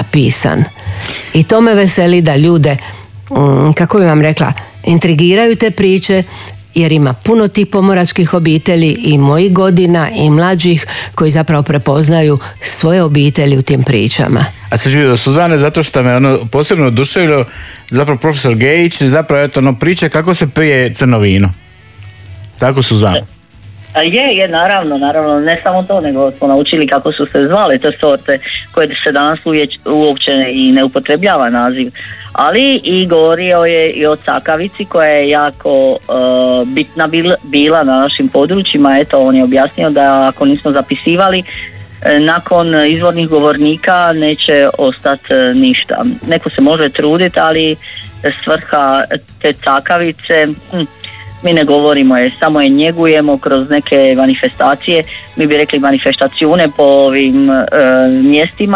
zapisan. I to me veseli da ljude, kako bi vam rekla, intrigiraju te priče, jer ima puno tih pomoračkih obitelji i mojih godina i mlađih koji zapravo prepoznaju svoje obitelji u tim pričama. A se živi do Suzane, zato što me posebno oduševilo, zapravo profesor Gejić, zapravo priča kako se pije crno vino. Tako Suzana. Je, naravno, ne samo to, nego smo naučili kako su se zvale te sorte koje se danas uopće i ne upotrebljava naziv. Ali i govorio je i o cakavici koja je jako bitna bila na našim područjima. Eto, on je objasnio da ako nismo zapisivali, nakon izvornih govornika neće ostati ništa. Neko se može truditi, ali svrha te cakavice... Mi ne govorimo je, samo je njegujemo kroz neke manifestacije, mi bi rekli manifestacione po ovim mjestima,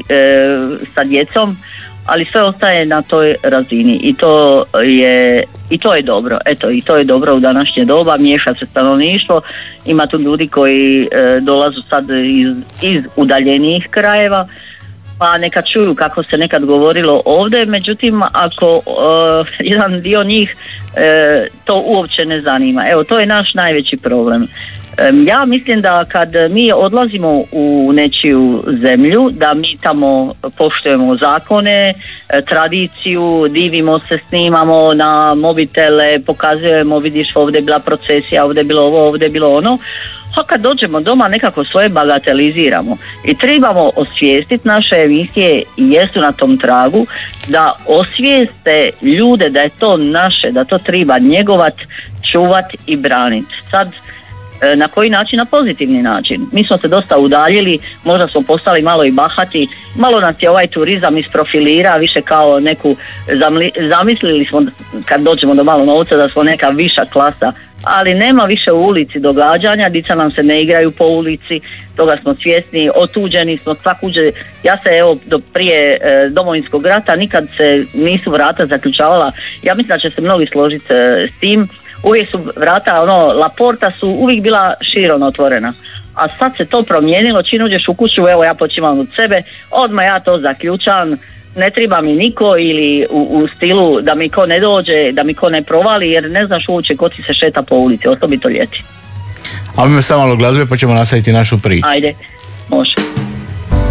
sa djecom, ali sve ostaje na toj razini i to je dobro. Eto, i to je dobro u današnje doba, miješa se stanovništvo, ima tu ljudi koji dolazu sad iz udaljenijih krajeva, pa neka čuju kako se nekad govorilo ovdje, međutim ako jedan dio njih to uopće ne zanima. Evo, to je naš najveći problem. Ja mislim da kad mi odlazimo u nečiju zemlju, da mi tamo poštujemo zakone, tradiciju, divimo se, snimamo na mobitele, pokazujemo, vidiš, ovdje je bila procesija, ovdje je bilo ovo, ovdje je bilo ono. A kad dođemo doma nekako svoje bagateliziramo i trebamo osvijestiti, naše emisije i jesu na tom tragu, da osvijeste ljude da je to naše, da to treba njegovat, čuvat i braniti. Sad, na koji način? Na pozitivni način. Mi smo se dosta udaljili, možda smo postali malo i bahati, malo nas je ovaj turizam isprofilira više kao neku, zamislili smo kad dođemo do malo novca da smo neka viša klasa, ali nema više u ulici događanja, djeca nam se ne igraju po ulici, toga smo svjesni, otuđeni smo, ja se do prije Domovinskog rata nikad se nisu vrata zaključavala, ja mislim da će se mnogi složiti s tim. Uvijek su vrata, la porta su uvijek bila širom otvorena. A sad se to promijenilo, čim uđeš u kuću, evo ja počimam od sebe, odmah ja to zaključam, ne treba mi niko ili u stilu da mi ko ne dođe, da mi ko ne provali, jer ne znaš uopće ko ti se šeta po ulici, osobito ljeti. A mi samo malo glazbe pa ćemo nastaviti našu priču. Ajde, može.